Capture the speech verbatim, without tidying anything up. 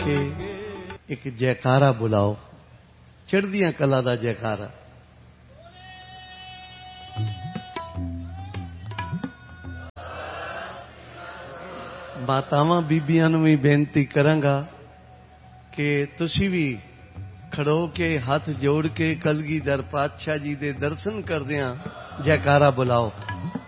के एक जयकारा बुलाओ, चढ़दियां कला दा जयकारा। मातावां बीबियां नूं भी बेनती करांगा कि तुसी भी खड़ो के हाथ जोड़ के कलगीधर पातशाह जी दे दर्शन करदियां जयकारा बुलाओ।